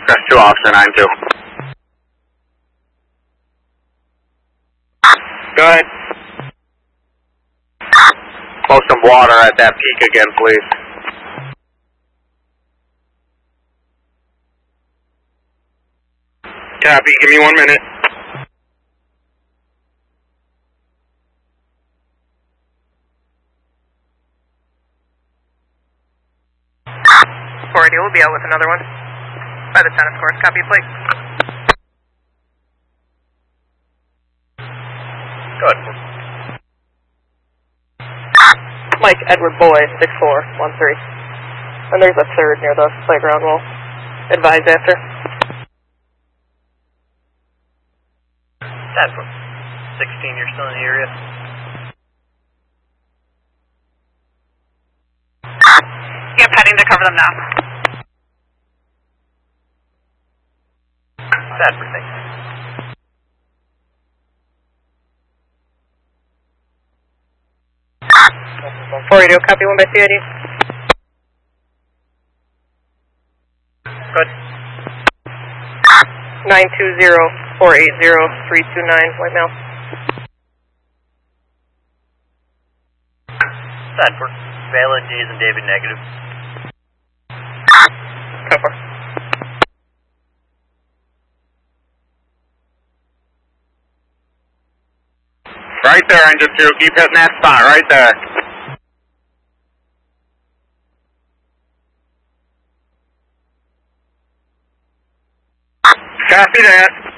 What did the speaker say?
Crest 2, Officer 9-2. Go ahead. Blow some water at that peak again, please. Copy, give me 1 minute. We'll be out with another one. By the 10, of course. Copy plate. Go ahead. Mike Edward Boy, 6413. And there's a third near the playground wall. Advise after. 10 from 16, you're still in the area? Yep, heading to cover them now. Sad for things. Radio, copy 1 by CID. Good. 920-480-329, white male. Sad for valid D's and David negative. Cover. Right there, engine 2. Keep hitting that spot right there. Copy that.